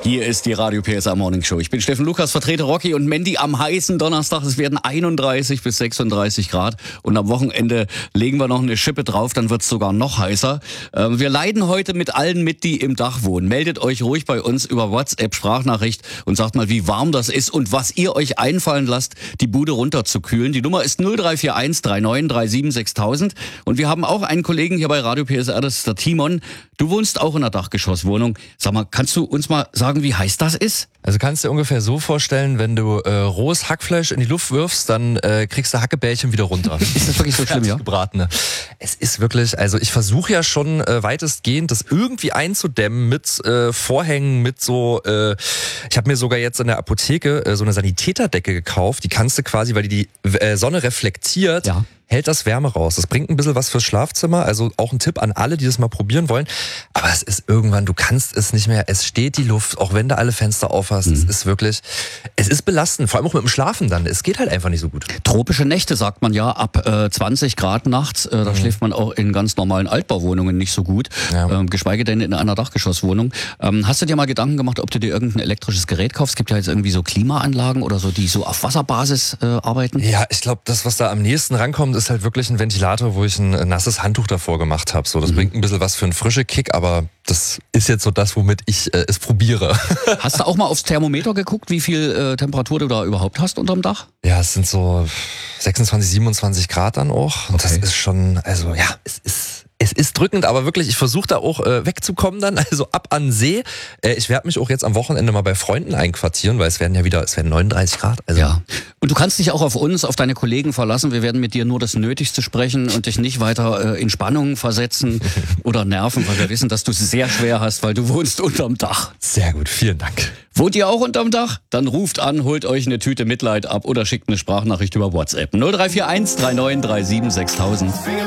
Hier ist die Radio PSA Morning Show. Ich bin Steffen Lukas, vertrete Rocky und Mandy am heißen Donnerstag. Es werden 31 bis 36 Grad und am Wochenende legen wir noch eine Schippe drauf, dann wird es sogar noch heißer. Wir leiden heute mit allen mit, die im Dach wohnen. Meldet euch ruhig bei uns über WhatsApp Sprachnachricht und sagt mal, wie warm das ist und was ihr euch einfallen lasst, die Bude runterzukühlen. Die Nummer ist 0341 39 37 6000 und wir haben auch einen Kollegen hier bei Radio PSR, das ist der Timon. Du wohnst auch in einer Dachgeschosswohnung. Sag mal, kannst du uns mal sagen, wie heiß das ist? Also kannst du dir ungefähr so vorstellen, wenn du rohes Hackfleisch in die Luft wirfst, dann kriegst du Hackebällchen wieder runter. Ist das wirklich so schlimm, ja? Gebratene. Es ist wirklich, also ich versuche ja schon weitestgehend das irgendwie einzudämmen mit Vorhängen, mit so, ich habe mir sogar jetzt in der Apotheke so eine Sanitäterdecke gekauft, die kannst du quasi, weil die Sonne reflektiert, ja, hält das Wärme raus. Das bringt ein bisschen was fürs Schlafzimmer, also auch ein Tipp an alle, die das mal probieren wollen. Aber es ist irgendwann, du kannst es nicht mehr, es steht die Luft, auch wenn du alle Fenster aufhast, es ist wirklich, es ist belastend, vor allem auch mit dem Schlafen dann, es geht halt einfach nicht so gut. Tropische Nächte sagt man ja, ab 20 Grad nachts, da schläft man auch in ganz normalen Altbauwohnungen nicht so gut, geschweige denn in einer Dachgeschosswohnung. Hast du dir mal Gedanken gemacht, ob du dir irgendein elektrisches Gerät kaufst? Es gibt ja jetzt irgendwie so Klimaanlagen oder so, die so auf Wasserbasis arbeiten. Ja, ich glaube, das, was da am nächsten rankommt, ist halt wirklich ein Ventilator, wo ich ein nasses Handtuch davor gemacht habe. So, das bringt ein bisschen was für einen frischen Kick, aber das ist jetzt so das, womit ich es probiere. Hast du auch mal aufs Thermometer geguckt, wie viel Temperatur du da überhaupt hast unterm Dach? Ja, es sind so 26, 27 Grad dann auch. Und das ist schon, also ja, es ist drückend, aber wirklich, ich versuche da auch wegzukommen dann, also ab an See. Ich werde mich auch jetzt am Wochenende mal bei Freunden einquartieren, weil es werden 39 Grad. Also. Ja. Und du kannst dich auch auf uns, auf deine Kollegen verlassen. Wir werden mit dir nur das Nötigste sprechen und dich nicht weiter in Spannungen versetzen oder nerven, weil wir wissen, dass du es sehr schwer hast, weil du wohnst unterm Dach. Sehr gut, vielen Dank. Wohnt ihr auch unterm Dach? Dann ruft an, holt euch eine Tüte Mitleid ab oder schickt eine Sprachnachricht über WhatsApp. 0341 39 37 6000.